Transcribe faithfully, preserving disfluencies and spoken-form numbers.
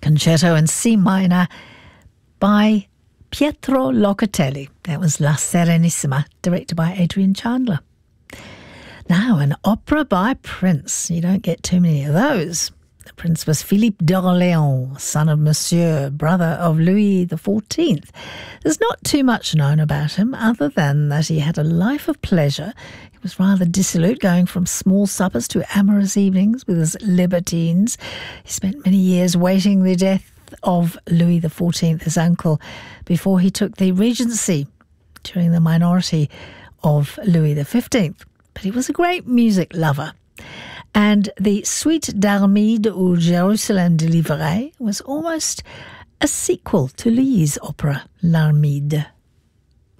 Concerto in C minor by Pietro Locatelli. That was La Serenissima, directed by Adrian Chandler. Now, an opera by Prince. You don't get too many of those. The Prince was Philippe d'Orléans, son of Monsieur, brother of Louis the fourteenth. There's not too much known about him other than that he had a life of pleasure. He was rather dissolute, going from small suppers to amorous evenings with his libertines. He spent many years waiting the death of Louis the fourteenth, his uncle, before he took the regency during the minority of Louis the fifteenth. But he was a great music lover. And the Suite d'Armide ou Jérusalem délivrée was almost a sequel to Lee's opera, L'Armide.